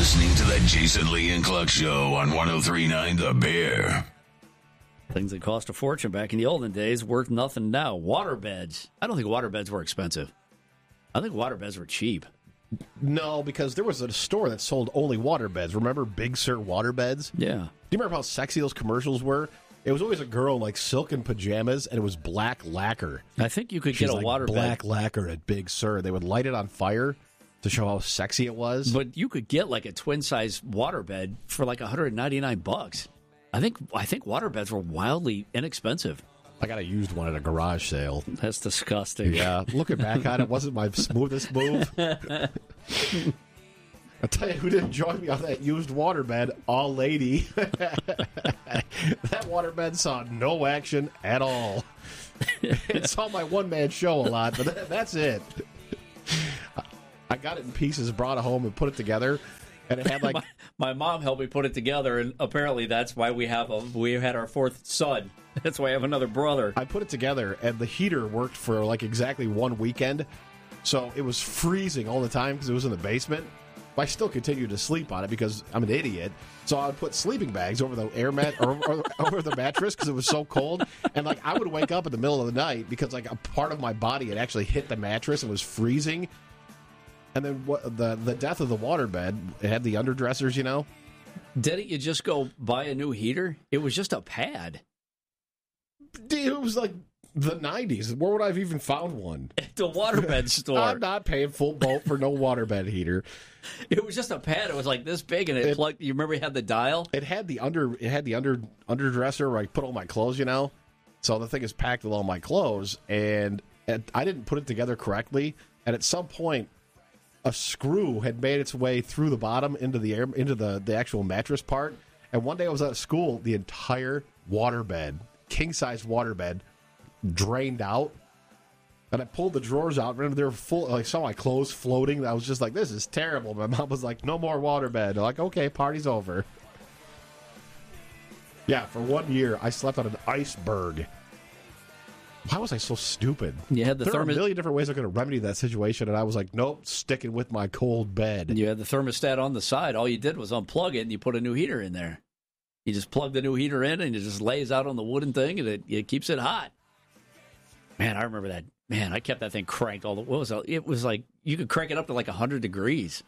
listening to the Jason Lee and Cluck Show on 103.9 The Bear. Things that cost a fortune back in the olden days worth nothing now. Waterbeds. I don't think waterbeds were expensive. I think waterbeds were cheap. No, because there was a store that sold only waterbeds. Remember Big Sur waterbeds? Yeah. Do you remember how sexy those commercials were? It was always a girl in like silk and pajamas, and it was black lacquer. I think you could get a waterbed. Black lacquer at Big Sur. They would light it on fire to show how sexy it was. But you could get like a twin-size waterbed for like $199. I think waterbeds were wildly inexpensive. I got a used one at a garage sale. That's disgusting. Yeah, looking back on it, wasn't my smoothest move. I'll tell you who didn't join me on that used waterbed, a lady. That waterbed saw no action at all. It saw my one-man show a lot, but that's it. I got it in pieces, brought it home, and put it together. And it had like my mom helped me put it together, and apparently that's why we had our fourth son. That's why I have another brother. I put it together, and the heater worked for like exactly one weekend. So it was freezing all the time because it was in the basement. But I still continued to sleep on it because I'm an idiot. So I would put sleeping bags over the air mat or over the mattress because it was so cold. And like I would wake up in the middle of the night because like a part of my body had actually hit the mattress and was freezing. And then the death of the waterbed, it had the underdressers, you know. Didn't you just go buy a new heater? It was just a pad. Dude, it was like the 90s. Where would I have even found one? At the waterbed store. I'm not paying full boat for no waterbed heater. It was just a pad. It was like this big, and it plugged. You remember it had the dial? It had the underdresser where I put all my clothes, you know. So the thing is packed with all my clothes, and I didn't put it together correctly. And at some point, a screw had made its way through the bottom into the actual mattress part. And one day I was at school, the entire waterbed, king-size waterbed, drained out. And I pulled the drawers out. Remember, they were full. I saw my clothes floating. I was just like, this is terrible. My mom was like, no more waterbed. I'm like, okay, party's over. Yeah, for 1 year, I slept on an iceberg. Why was I so stupid? You had there were a million different ways I could have remedied that situation, and I was like, nope, sticking with my cold bed. You had the thermostat on the side. All you did was unplug it, and you put a new heater in there. You just plug the new heater in, and it just lays out on the wooden thing, and it keeps it hot. Man, I remember that. Man, I kept that thing cranked all the. What was it? It was like you could crank it up to like 100 degrees.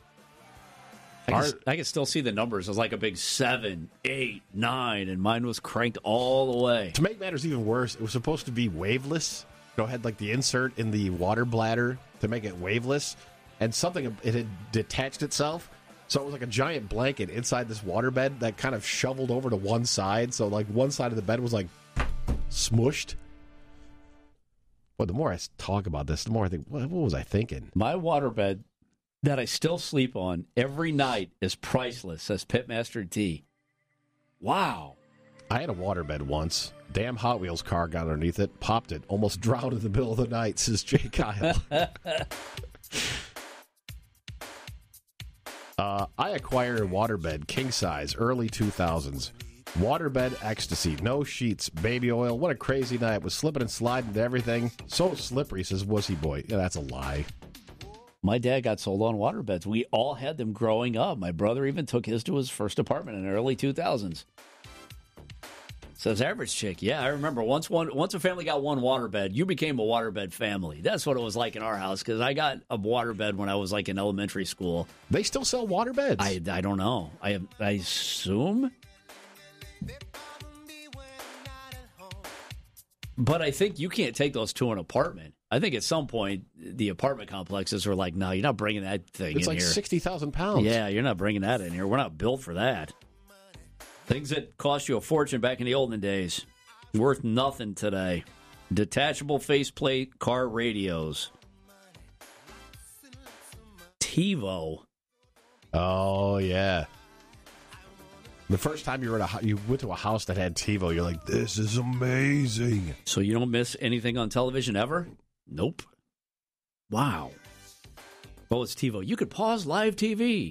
I can still see the numbers. It was like a big 7, 8, 9, and mine was cranked all the way. To make matters even worse, it was supposed to be waveless. You know, it had like the insert in the water bladder to make it waveless, and it had detached itself. So it was like a giant blanket inside this waterbed that kind of shoveled over to one side. So like one side of the bed was like smushed. Well, the more I talk about this, the more I think, what was I thinking? My waterbed that I still sleep on every night is priceless, says Pitmaster T. Wow. I had a waterbed once. Damn Hot Wheels car got underneath it, popped it, almost drowned in the middle of the night, says Jay Kyle. I acquired a waterbed, king size, early 2000s. Waterbed ecstasy, no sheets, baby oil. What a crazy night. Was slipping and sliding to everything. So slippery, says Wussy Boy. Yeah, that's a lie. My dad got sold on waterbeds. We all had them growing up. My brother even took his to his first apartment in the early 2000s. Says Average Chick. Yeah, I remember once a family got one waterbed, you became a waterbed family. That's what it was like in our house, because I got a waterbed when I was like in elementary school. They still sell waterbeds? I don't know. I assume. But I think you can't take those to an apartment. I think at some point the apartment complexes were like, no, you're not bringing that thing in here. It's like 60,000 pounds. Yeah, you're not bringing that in here. We're not built for that. Things that cost you a fortune back in the olden days, worth nothing today. Detachable faceplate car radios. TiVo. Oh, yeah. The first time you went to a house that had TiVo, you're like, this is amazing. So you don't miss anything on television ever? Nope. Wow. What was TiVo? You could pause live TV.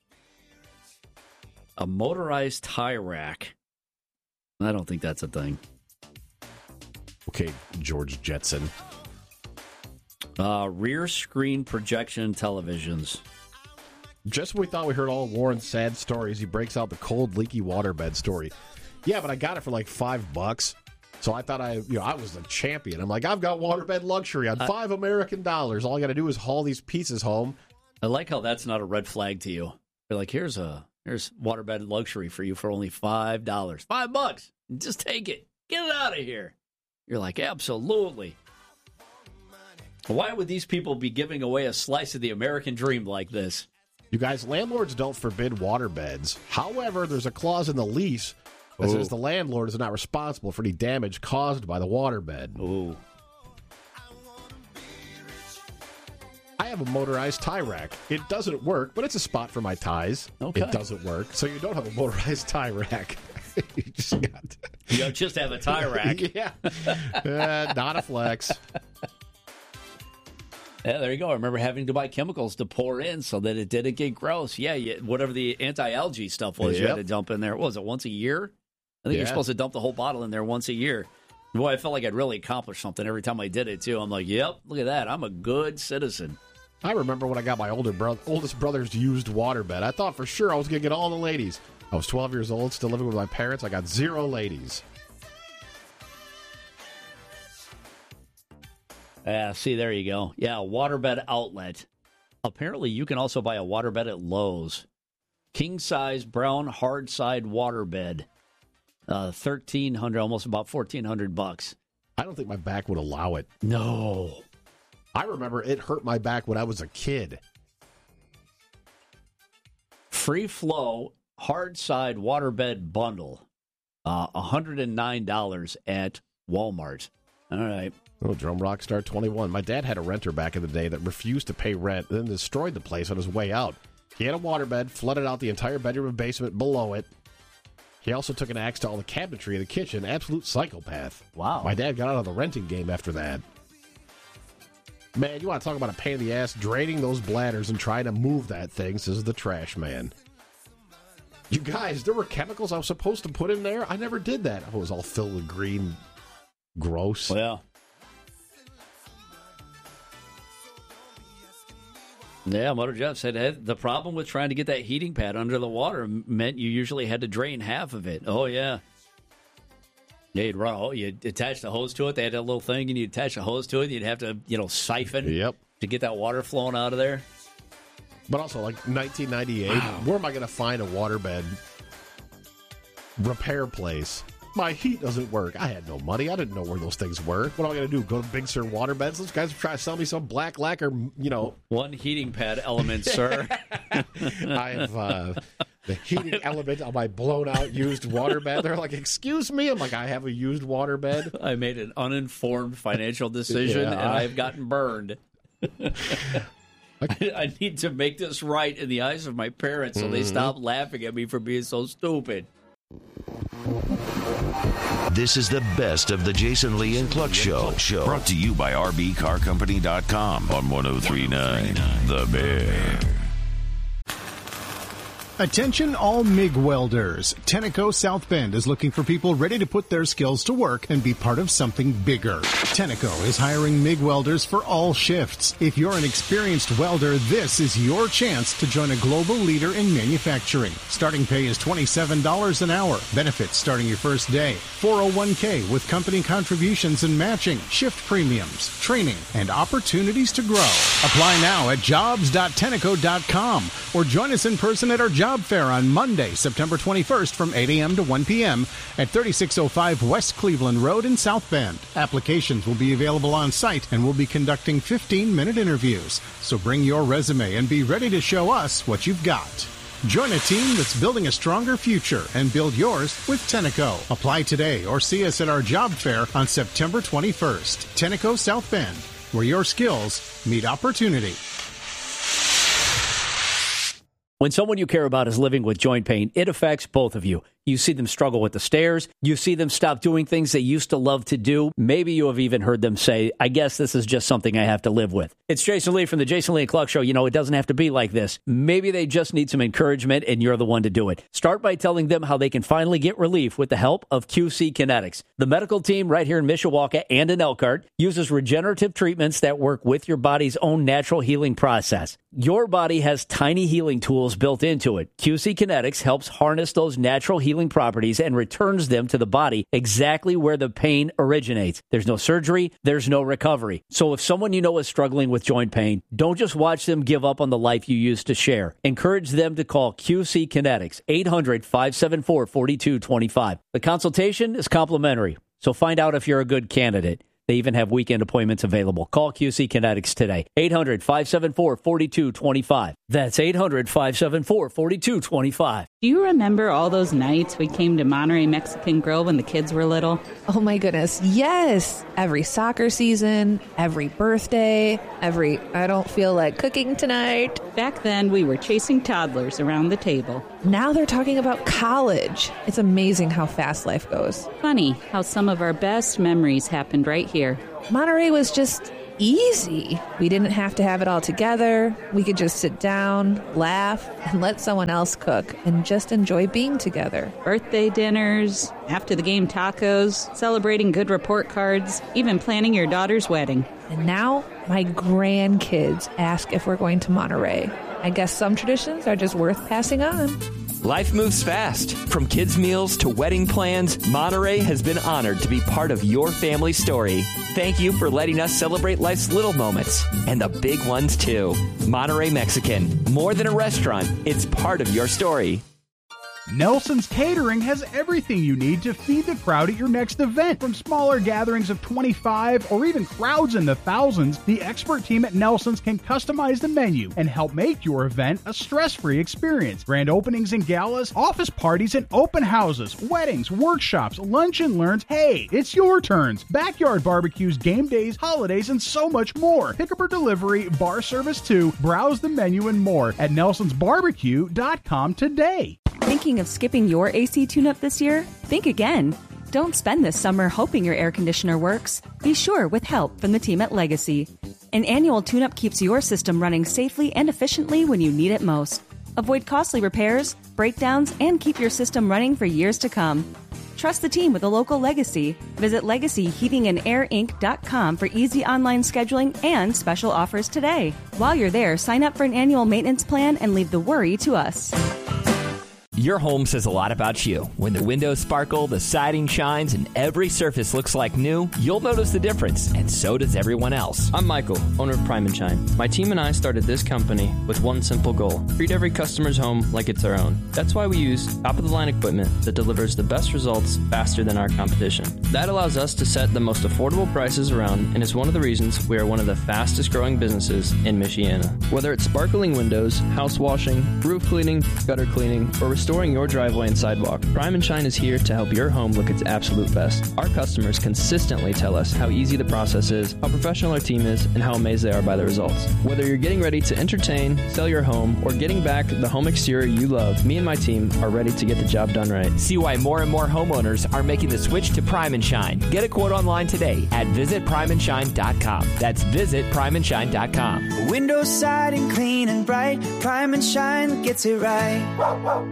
A motorized tie rack. I don't think that's a thing. Okay, George Jetson. Rear screen projection televisions. Just when we thought we heard all Warren's sad stories, he breaks out the cold, leaky waterbed story. Yeah, but I got it for like $5. So I thought I was the champion. I'm like, I've got waterbed luxury on $5 American. All I got to do is haul these pieces home. I like how that's not a red flag to you. You're like, here's waterbed luxury for you for only $5. $5. Just take it. Get it out of here. You're like, absolutely. Why would these people be giving away a slice of the American dream like this? You guys, landlords don't forbid waterbeds. However, there's a clause in the lease that says the landlord is not responsible for any damage caused by the waterbed. Ooh. I have a motorized tie rack. It doesn't work, but it's a spot for my ties. Okay. It doesn't work, so you don't have a motorized tie rack. You just have a tie rack. Yeah. Not a flex. Yeah, there you go. I remember having to buy chemicals to pour in so that it didn't get gross. Yeah, whatever the anti-algae stuff was, you had to dump in there. What was it, once a year? I think you're supposed to dump the whole bottle in there once a year. Boy, I felt like I'd really accomplished something every time I did it, too. I'm like, yep, look at that. I'm a good citizen. I remember when I got my oldest brother's used waterbed. I thought for sure I was going to get all the ladies. I was 12 years old, still living with my parents. I got 0 ladies. Yeah, see, there you go. Yeah, waterbed outlet. Apparently, you can also buy a waterbed at Lowe's. King-size brown hard-side waterbed. $1,300, almost about $1,400. I don't think my back would allow it. No. I remember it hurt my back when I was a kid. Free flow hard-side waterbed bundle. $109 at Walmart. All right. Oh, Drum Rockstar 21. My dad had a renter back in the day that refused to pay rent and then destroyed the place on his way out. He had a waterbed, flooded out the entire bedroom and basement below it. He also took an axe to all the cabinetry in the kitchen. Absolute psychopath. Wow. My dad got out of the renting game after that. Man, you want to talk about a pain in the ass, draining those bladders and trying to move that thing, says the trash man. You guys, there were chemicals I was supposed to put in there. I never did that. Oh, it was all filled with green. Gross. Well, yeah, Motor Jeff said the problem with trying to get that heating pad under the water meant you usually had to drain half of it. Oh, yeah. Yeah, you'd attach the hose to it. They had that little thing, and you'd attach a hose to it. You'd have to, siphon to get that water flowing out of there. But also, like 1998, where am I going to find a waterbed repair place? My heat doesn't work. I had no money. I didn't know where those things were. What am I going to do? Go to Big Sur Waterbeds? Those guys are trying to sell me some black lacquer, One heating pad element, sir. I have the heating element on my blown-out used waterbed. They're like, excuse me? I'm like, I have a used waterbed. I made an uninformed financial decision, and I've gotten burned. I need to make this right in the eyes of my parents so they stop laughing at me for being so stupid. This is the best of the Jason Lee and Cluck Show. Brought to you by RBCarCompany.com on 103.9 The Bear. Attention all MIG welders. Tenneco South Bend is looking for people ready to put their skills to work and be part of something bigger. Tenneco is hiring MIG welders for all shifts. If you're an experienced welder, this is your chance to join a global leader in manufacturing. Starting pay is $27 an hour. Benefits starting your first day. 401k with company contributions and matching, shift premiums, training, and opportunities to grow. Apply now at jobs.tenneco.com or join us in person at our job fair on Monday, September 21st from 8 a.m. to 1 p.m. at 3605 West Cleveland Road in South Bend. Applications will be available on site and we'll be conducting 15-minute interviews. So bring your resume and be ready to show us what you've got. Join a team that's building a stronger future and build yours with Tenneco. Apply today or see us at our job fair on September 21st. Tenneco South Bend, where your skills meet opportunity. When someone you care about is living with joint pain, it affects both of you. You see them struggle with the stairs. You see them stop doing things they used to love to do. Maybe you have even heard them say, I guess this is just something I have to live with. It's Jason Lee from the Jason Lee and Cluck Show. You know, it doesn't have to be like this. Maybe they just need some encouragement, and you're the one to do it. Start by telling them how they can finally get relief with the help of QC Kinetics. The medical team right here in Mishawaka and in Elkhart uses regenerative treatments that work with your body's own natural healing process. Your body has tiny healing tools built into it. QC Kinetics helps harness those natural healing properties and returns them to the body exactly where the pain originates. There's no surgery, there's no recovery. So if someone you know is struggling with joint pain, don't just watch them give up on the life you used to share. Encourage them to call QC Kinetics, 800-574-4225. The consultation is complimentary, so find out if you're a good candidate. They even have weekend appointments available. Call QC Kinetics today. 800-574-4225. That's 800-574-4225. Do you remember all those nights we came to Monterey Mexican Grill when the kids were little? Oh my goodness, yes. Every soccer season, every birthday, every I don't feel like cooking tonight. Back then, we were chasing toddlers around the table. Now they're talking about college. It's amazing how fast life goes. Funny how some of our best memories happened right here. Monterey was just easy. We didn't have to have it all together. We could just sit down, laugh, and let someone else cook and just enjoy being together. Birthday dinners, after the game tacos, celebrating good report cards, even planning your daughter's wedding. And now my grandkids ask if we're going to Monterey. I guess some traditions are just worth passing on. Life moves fast. From kids' meals to wedding plans, Monterey has been honored to be part of your family story. Thank you for letting us celebrate life's little moments and the big ones, too. Monterey Mexican. More than a restaurant, it's part of your story. Nelson's Catering has everything you need to feed the crowd at your next event. From smaller gatherings of 25 or even crowds in the thousands, the expert team at Nelson's can customize the menu and help make your event a stress-free experience. Grand openings and galas, office parties and open houses, weddings, workshops, lunch and learns. Hey, it's your turns. Backyard barbecues, game days, holidays, and so much more. Pickup or delivery, bar service too. Browse the menu and more at nelsonsbarbecue.com today. Thinking of skipping your AC tune-up this year? Think again. Don't spend this summer hoping your air conditioner works. Be sure with help from the team at Legacy. An annual tune-up keeps your system running safely and efficiently when you need it most. Avoid costly repairs, breakdowns, and keep your system running for years to come. Trust the team with a local Legacy. Visit LegacyHeatingandAirInc.com for easy online scheduling and special offers today. While you're there, sign up for an annual maintenance plan and leave the worry to us. Your home says a lot about you. When the windows sparkle, the siding shines, and every surface looks like new, you'll notice the difference, and so does everyone else. I'm Michael, owner of Prime & Shine. My team and I started this company with one simple goal: treat every customer's home like it's our own. That's why we use top-of-the-line equipment that delivers the best results faster than our competition. That allows us to set the most affordable prices around, and is one of the reasons we are one of the fastest-growing businesses in Michiana. Whether it's sparkling windows, house washing, roof cleaning, gutter cleaning, or restoring your driveway and sidewalk, Prime & Shine is here to help your home look its absolute best. Our customers consistently tell us how easy the process is, how professional our team is, and how amazed they are by the results. Whether you're getting ready to entertain, sell your home, or getting back the home exterior you love, me and my team are ready to get the job done right. See why more and more homeowners are making the switch to Prime & Shine. Get a quote online today at visitprimeandshine.com. That's visitprimeandshine.com. Windows, siding, clean and bright. Prime & Shine gets it right.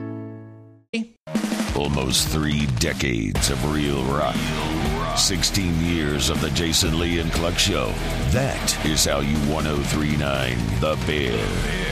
Almost 3 decades of real rock. 16 years of the Jason Lee and Cluck Show. That is how you 1039 The Bear.